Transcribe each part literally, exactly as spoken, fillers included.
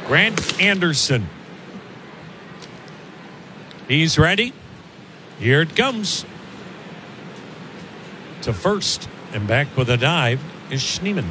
Grant Anderson. He's ready. Here it comes. To first. And back with a dive is Schneemann.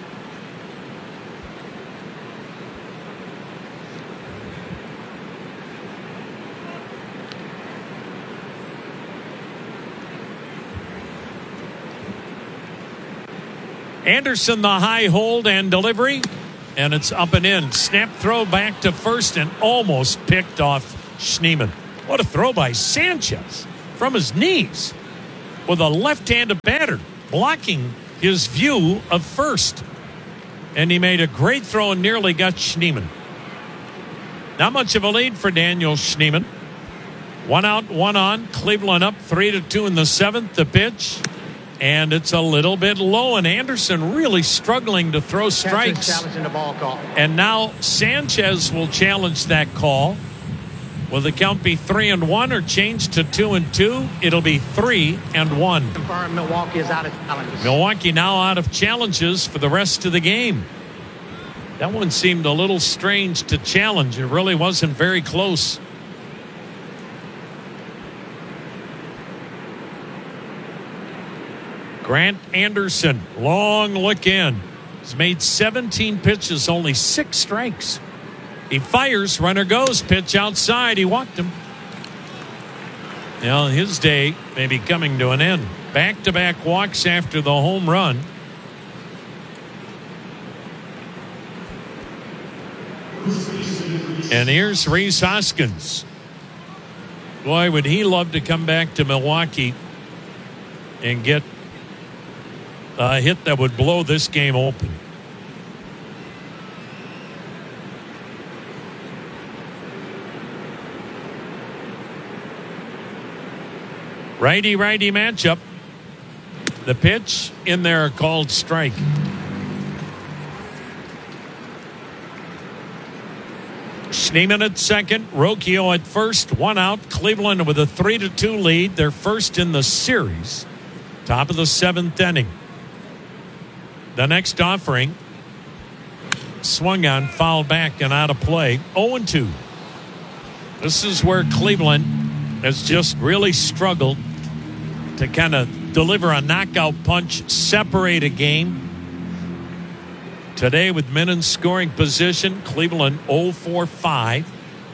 Anderson, the high hold and delivery. And it's up and in. Snap throw back to first and almost picked off Schneemann. What a throw by Sanchez from his knees with a left-handed batter blocking his view of first. And he made a great throw and nearly got Schneemann. Not much of a lead for Daniel Schneemann. One out, one on. Cleveland up three to two in the seventh. The pitch. And it's a little bit low, and Anderson really struggling to throw strikes. Challenging the ball call. And now Sanchez will challenge that call. Will the count be three and one or change to two and two? It'll be three and one. Confirmed Milwaukee is out of challenges. Milwaukee now out of challenges for the rest of the game. That one seemed a little strange to challenge. It really wasn't very close. Grant Anderson, long look in. He's made seventeen pitches, only six strikes. He fires, runner goes, pitch outside. He walked him. Now his day may be coming to an end. Back-to-back walks after the home run. And here's Rhys Hoskins. Boy, would he love to come back to Milwaukee and get a hit that would blow this game open. Righty-righty matchup. The pitch in there called strike. Schneemann at second, Rocchio at first, one out. Cleveland with a three to two lead. They're first in the series. Top of the seventh inning. The next offering swung on, fouled back and out of play. oh and two. This is where Cleveland has just really struggled to kind of deliver a knockout punch, separate a game. Today with men in scoring position, Cleveland oh for five.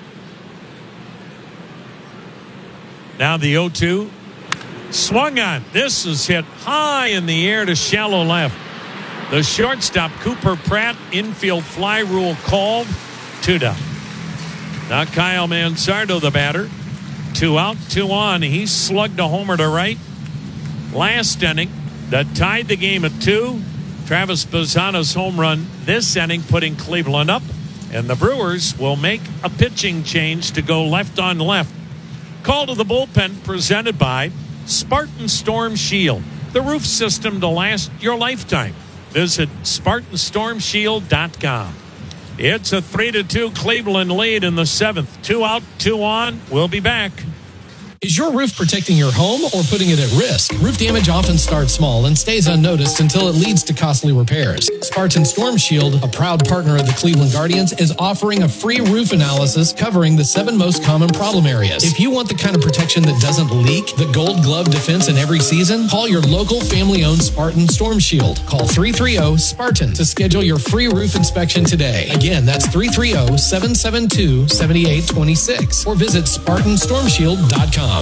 Now the oh two. Swung on. This is hit high in the air to shallow left. The shortstop, Cooper Pratt, infield fly rule called. Two down. Now Kyle Mansardo, the batter. Two out, two on. He slugged a homer to right. Last inning, that tied the game at two. Travis Bazzana's home run this inning, putting Cleveland up. And the Brewers will make a pitching change to go left on left. Call to the bullpen presented by Spartan Storm Shield, the roof system to last your lifetime. Visit Spartan Storm Shield dot com. It's a three to two Cleveland lead in the seventh. Two out, two on. We'll be back. Is your roof protecting your home or putting it at risk? Roof damage often starts small and stays unnoticed until it leads to costly repairs. Spartan Storm Shield, a proud partner of the Cleveland Guardians, is offering a free roof analysis covering the seven most common problem areas. If you want the kind of protection that doesn't leak, the gold glove defense in every season, call your local family-owned Spartan Storm Shield. Call three three zero SPARTAN to schedule your free roof inspection today. Again, that's three three zero, seven seven two, seven eight two six or visit Spartan Storm Shield dot com.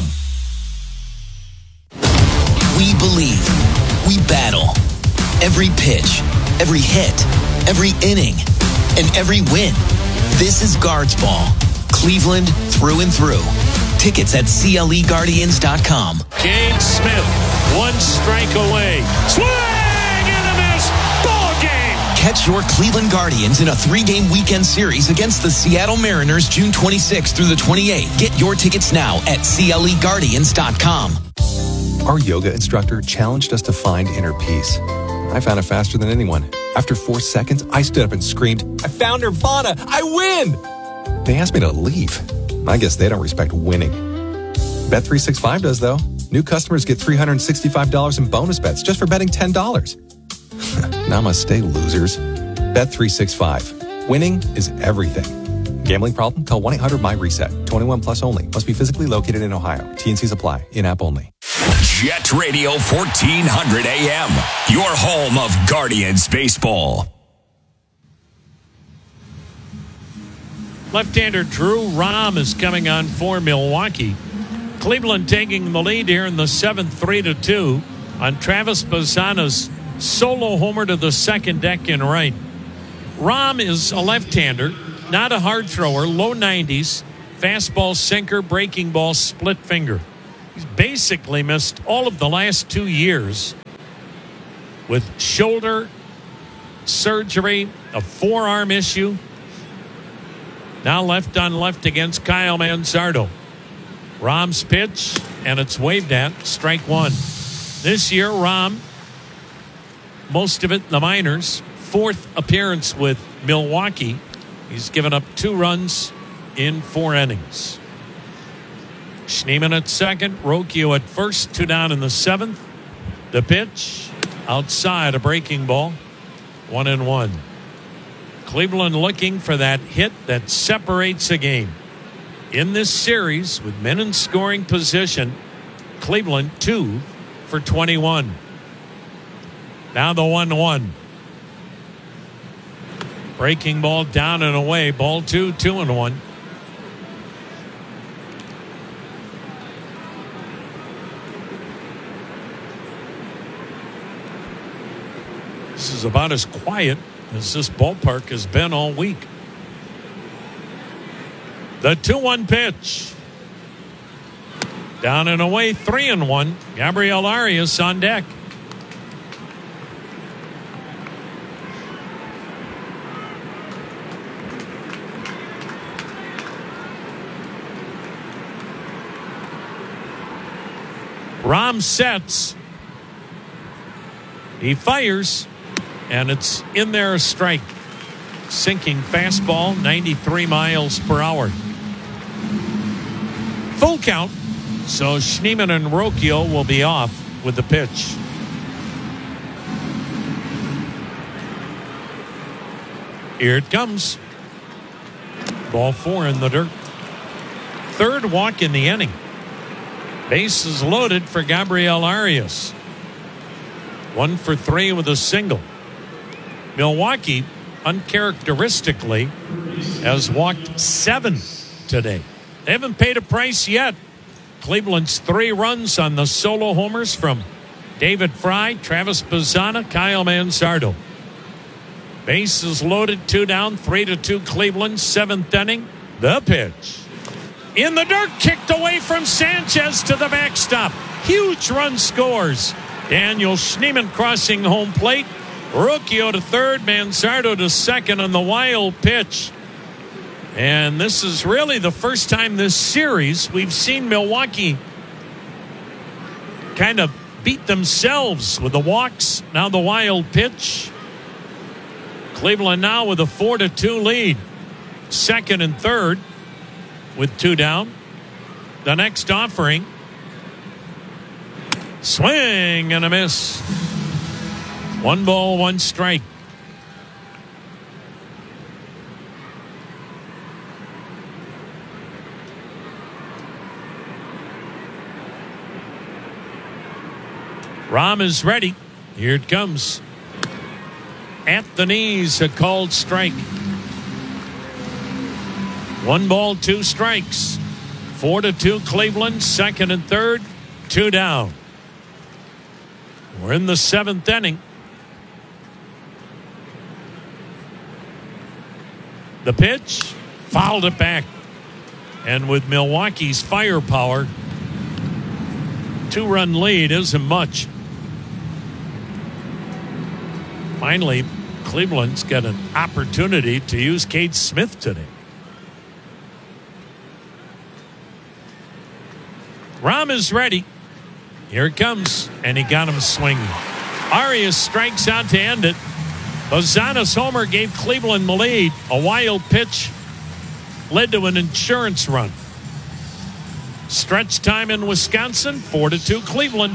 We believe. We battle. Every pitch, every hit, every inning, and every win. This is Guards Ball. Cleveland through and through. Tickets at C L E Guardians dot com. James Smith, one strike away. Swing and a miss. Ball game. Catch your Cleveland Guardians in a three-game weekend series against the Seattle Mariners June twenty-sixth through the twenty-eighth. Get your tickets now at C L E Guardians dot com. Our yoga instructor challenged us to find inner peace. I found it faster than anyone. After four seconds, I stood up and screamed, "I found Nirvana! I win!" They asked me to leave. I guess they don't respect winning. Bet three sixty-five does, though. New customers get three hundred sixty-five dollars in bonus bets just for betting ten dollars. Namaste, losers. Bet three sixty-five. Winning is everything. Gambling problem? Call one eight hundred my reset. twenty-one plus only. Must be physically located in Ohio. T and Cs apply. In-app only. Jet Radio fourteen hundred A M. Your home of Guardians baseball. Left-hander Drew Rom is coming on for Milwaukee. Cleveland taking the lead here in the seventh, three to two on Travis Bazzana's solo homer to the second deck in right. Rom is a left-hander, not a hard thrower, low nineties, fastball, sinker, breaking ball, split finger. He's basically missed all of the last two years with shoulder surgery, a forearm issue. Now left on left against Kyle Manzardo. Rom's pitch, and it's waved at, strike one. This year, Rom, most of it in the minors, fourth appearance with Milwaukee. He's given up two runs in four innings. Schneemann at second, Rocchio at first, two down in the seventh. The pitch, outside, a breaking ball, one and one. Cleveland looking for that hit that separates a game. In this series, with men in scoring position, Cleveland two for twenty-one. Now the one one. Breaking ball down and away. Ball two, two and one. This is about as quiet as this ballpark has been all week. The two one pitch. Down and away, three and one. Gabriel Arias on deck. Rom sets. He fires, and it's in there, a strike. Sinking fastball, ninety-three miles per hour. Full count, so Schneemann and Rocchio will be off with the pitch. Here it comes. Ball four in the dirt. Third walk in the inning. Bases loaded for Gabriel Arias. One for three with a single. Milwaukee, uncharacteristically, has walked seven today. They haven't paid a price yet. Cleveland's three runs on the solo homers from David Fry, Travis Bazzana, Kyle Manzardo. Bases loaded, two down, three to two Cleveland, seventh inning. The pitch. In the dirt, kicked away from Sanchez to the backstop. Huge run scores. Daniel Schneemann crossing home plate. Rocchio to third, Manzardo to second on the wild pitch. And this is really the first time this series we've seen Milwaukee kind of beat themselves with the walks. Now the wild pitch. Cleveland now with a four to two lead. Second and third with two down. The next offering. Swing and a miss. One ball, one strike. Rom is ready. Here it comes. At the knees, a called strike. One ball, two strikes. Four to two Cleveland, second and third, two down. We're in the seventh inning. The pitch, fouled it back. And with Milwaukee's firepower, two-run lead isn't much. Finally, Cleveland's got an opportunity to use Cade Smith today. Rom is ready. Here it comes, and he got him swinging. Arias strikes out to end it. Bazzana's homer gave Cleveland the lead. A wild pitch led to an insurance run. Stretch time in Wisconsin, four to two Cleveland.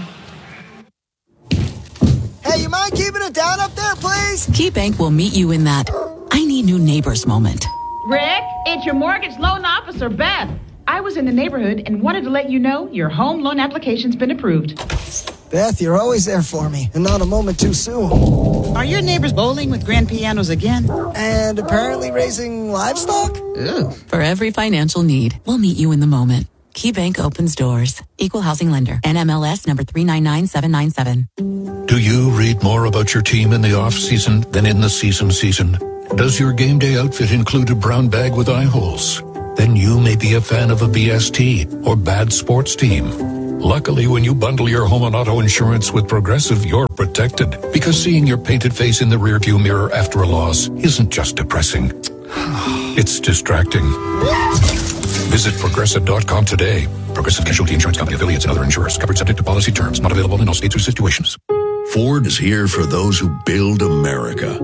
Hey, you mind keeping it down up there, please? KeyBank will meet you in that I need new neighbor's moment. Rick, it's your mortgage loan officer, Beth. I was in the neighborhood and wanted to let you know your home loan application's been approved. Beth, you're always there for me, and not a moment too soon. Are your neighbors bowling with grand pianos again? And apparently raising livestock? Ooh. For every financial need, we'll meet you in the moment. KeyBank opens doors. Equal housing lender. N M L S number three nine nine seven nine seven. Do you read more about your team in the off-season than in the season season? Does your game day outfit include a brown bag with eye holes? Then you may be a fan of a B S T or bad sports team. Luckily, when you bundle your home and auto insurance with Progressive, you're protected. Because seeing your painted face in the rearview mirror after a loss isn't just depressing. It's distracting. Visit Progressive dot com today. Progressive Casualty Insurance Company, affiliates, and other insurers. Covered subject to policy terms. Not available in all states or situations. Ford is here for those who build America.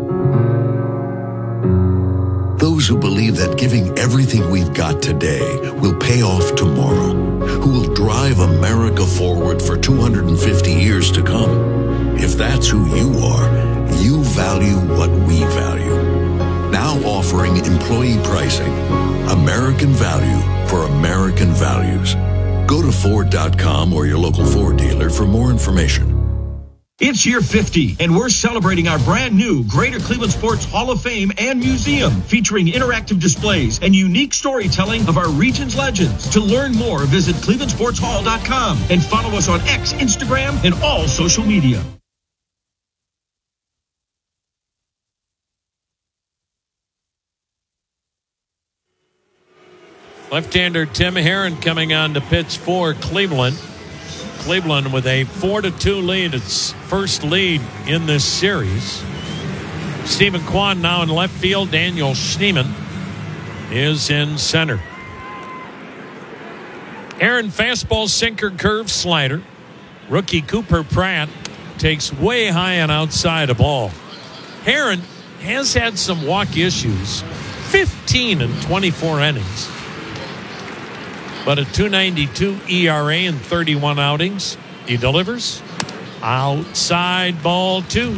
Those who believe that giving everything we've got today will pay off tomorrow. Who will drive America forward for two hundred fifty years to come. If that's who you are, you value what we value. Now offering employee pricing. American value for American values. Go to Ford dot com or your local Ford dealer for more information. It's year fifty, and we're celebrating our brand new Greater Cleveland Sports Hall of Fame and Museum, featuring interactive displays and unique storytelling of our region's legends. To learn more, visit Cleveland Sports Hall dot com and follow us on X, Instagram, and all social media. Left-hander Tim Herron coming on to pitch for Cleveland. Cleveland with a four to two lead. Its first lead in this series. Stephen Kwan now in left field. Daniel Schneemann is in center. Aaron fastball, sinker, curve, slider. Rookie Cooper Pratt takes way high and outside a ball. Herron has had some walk issues. fifteen in twenty-four innings. But a two ninety-two E R A in thirty-one outings. He delivers. Outside ball two.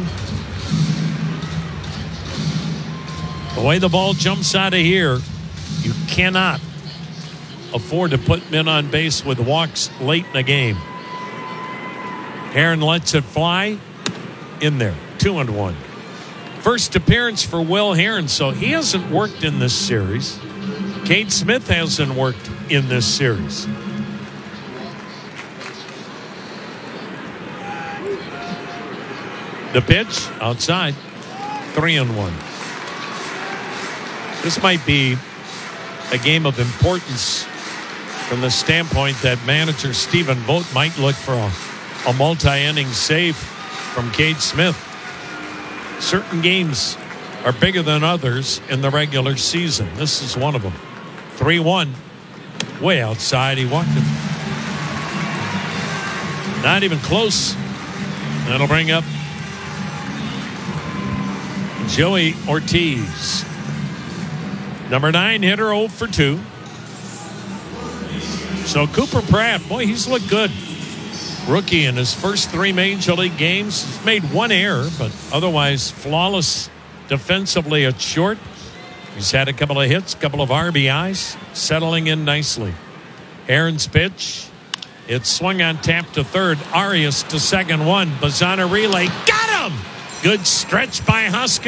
The way the ball jumps out of here, you cannot afford to put men on base with walks late in the game. Herron lets it fly. In there. Two and one. First appearance for Will Herron, so he hasn't worked in this series. Cade Smith hasn't worked in this series. The pitch outside. Three and one. This might be a game of importance from the standpoint that manager Stephen Vogt might look for a, a multi-inning save from Cade Smith. Certain games are bigger than others in the regular season. This is one of them. three one. Way outside. He walked it. Not even close. That'll bring up Joey Ortiz. Number nine hitter, oh for two. So Cooper Pratt, boy, he's looked good. Rookie in his first three major league games. He's made one error, but otherwise flawless defensively at short. He's had a couple of hits, a couple of R B Is, settling in nicely. Aaron's pitch. It's swung on tap to third. Arias to second one. Bazana relay. Got him! Good stretch by Huskins.